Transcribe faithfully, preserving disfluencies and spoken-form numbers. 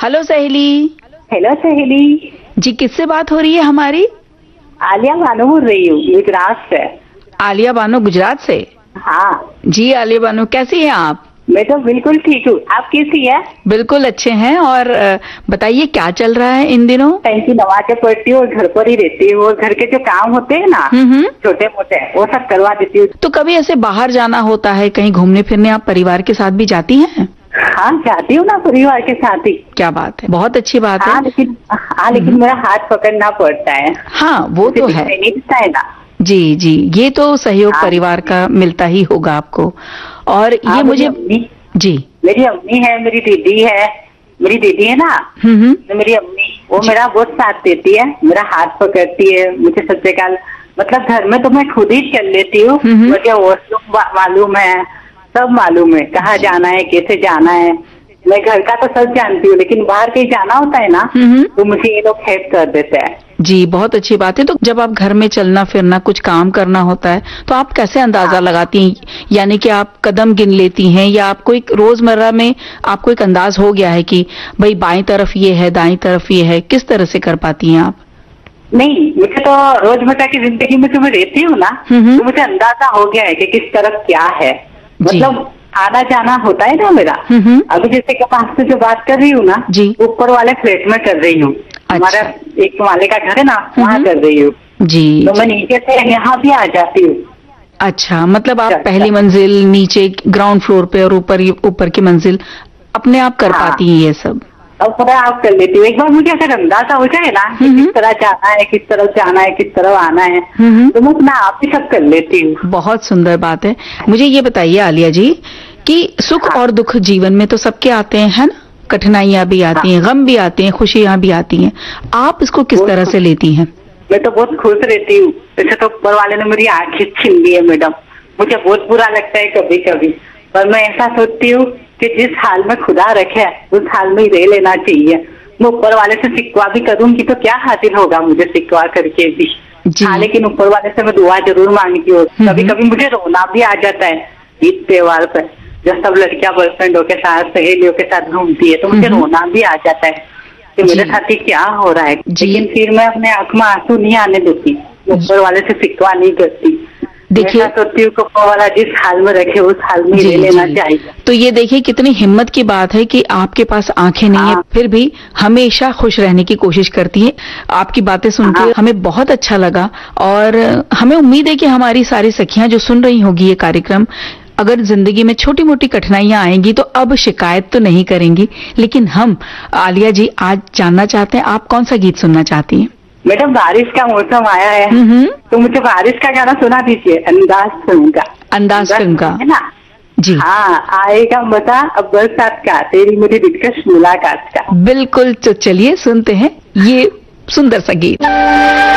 Hello सहेली। Hello सहेली जी, किससे बात हो रही है हमारी? आलिया बानो बोल रही हूँ, गुजरात से। आलिया बानो, गुजरात से? हाँ जी आलिया बानो, कैसी हैं आप? मैं तो बिल्कुल ठीक हूँ, आप कैसी है? बिल्कुल अच्छे हैं। और अ, बताइए क्या चल रहा है इन दिनों? टाइम की नमाज़ें पढ़ती हूँ और घर पर ही रहती हूँ और घर के जो काम होते हैं ना हम्म हम्म। छोटे मोटे, वो सब करवा देती हूँ। तो कभी ऐसे बाहर जाना होता है, कहीं घूमने फिरने, आप परिवार के साथ भी जाती हैं? हाँ जाती हूँ ना, परिवार के साथ ही। क्या बात है, बहुत अच्छी बात हाँ है। लेकिन हाँ लेकिन मेरा हाथ पकड़ना पड़ता है। हाँ वो तो है। नहीं दिखता है ना। जी जी, ये तो सहयोग हाँ, परिवार का मिलता ही होगा आपको। और हाँ, ये मेरी मुझे अम्मी जी मेरी अम्मी है, मेरी दीदी है, मेरी दीदी है ना, हम्म हम्म। तो मेरी अम्मी वो मेरा बहुत साथ देती है, मेरा हाथ पकड़ती है, मुझे सबसे काल मतलब घर में तो मैं खुद ही चल लेती हूँ, हम्म। मुझे वॉशरूम मालूम है, सब मालूम है, कहाँ जाना है, कैसे जाना है। मैं घर का तो सब जानती हूँ, लेकिन बाहर कहीं जाना होता है ना हम्म। तो मुझे ये लोग हेल्प कर देते हैं। जी, बहुत अच्छी बात है। तो जब आप घर में चलना फिरना, कुछ काम करना होता है, तो आप कैसे अंदाजा हाँ। लगाती हैं? यानी कि आप कदम गिन लेती हैं, या आपको एक रोजमर्रा में आपको एक अंदाज हो गया है कि भाई बाईं तरफ ये है, दाईं तरफ ये है? किस तरह से कर पाती हैं आप? नहीं, मुझे तो रोजमर्रा की जिंदगी में जो मैं रहती हूँ ना, हम्म। तो मुझे अंदाजा हो गया है कि किस तरफ क्या है। जी। मतलब आना जाना होता है ना मेरा। हम्म। अभी जैसे कि पास से जो बात कर रही हूँ ना, जी। ऊपर वाले फ्लैट में कर रही हूँ। हमारा एक माले का घर है ना, वहाँ हम्म। कर रही हूँ। जी तो मैं जी। नीचे से यहाँ भी आ जाती हूँ। अच्छा, मतलब आप अच्छा, पहली अच्छा। मंजिल, नीचे ग्राउंड फ्लोर पे, और ऊपर ऊपर की मंजिल अपने आप कर हाँ। पाती हैं ये सब? अब पूरा आप कर लेती हूँ। एक बार मुझे अगर अंदाजा हो जाए ना कि हम्म। किस तरह जाना है, किस तरफ जाना है, किस तरफ आना है, हम्म। तो मैं अपना आप ही सब कर लेती हूँ। बहुत सुंदर बात है। मुझे ये बताइए आलिया जी कि सुख हाँ। और दुख जीवन में तो सबके आते हैं, है ना? कठिनाइयां भी आती हाँ। हैं, गम भी आते हैं, खुशियां भी आती हैं। आप इसको किस बहुत तरह खुश- से लेती हैं? मैं तो बहुत खुश रहती हूँ। वैसे तो ऊपर वाले ने मेरी आंखें छीन ली है मैडम, मुझे बहुत बुरा लगता है कभी कभी, पर मैं ऐसा सोचती हूँ कि जिस हाल में खुदा रखे उस हाल में ही रह लेना चाहिए। मैं ऊपर वाले से शिकवा भी करूंगी तो क्या हासिल होगा मुझे शिकवा करके भी। जी। हाँ लेकिन ऊपर वाले से मैं दुआ जरूर मांगती हूँ। हम्म। कभी कभी मुझे रोना भी आ जाता है ईद त्योहार पर, जब सब लड़कियां बॉयफ्रेंडों के साथ, सहेलियों के साथ घूमती है, तो मुझे हम्म। रोना भी आ जाता है कि मेरे जी। साथ ही क्या हो रहा है। जी। लेकिन फिर मैं अपने आंख में आंसू नहीं आने देती, ऊपर वाले से शिकवा नहीं करती। देखिए- मैं सोचती हूँ कि ऊपर वाला जिस हाल में रखे उस हाल में ही जी ले लेना जी। चाहिए। तो ये देखिए कितनी हिम्मत की बात है कि आपके पास आंखें नहीं है, हाँ। फिर भी हमेशा खुश रहने की कोशिश करती हैं। आपकी बातें सुन के हाँ। हमें बहुत अच्छा लगा, और हमें उम्मीद है कि हमारी सारी सखियां जो सुन रही होगी ये कार्यक्रम, अगर जिंदगी में छोटी मोटी कठिनाइयां आएंगी तो अब शिकायत तो नहीं करेंगी। लेकिन हम आलिया जी आज जानना चाहते हैं, आप कौन सा गीत सुनना चाहती हैं? मैडम बारिश का मौसम आया है, हम्म। तो मुझे बारिश का गाना सुना दीजिए, अंदाज फिल्म का। अंदाज फिल्म का? है ना? जी हाँ, आएगा मजा अब बरसात का, तेरी मुझे दिलकश मुलाकात का। बिल्कुल। तो चलिए सुनते हैं ये सुंदर सा गीत।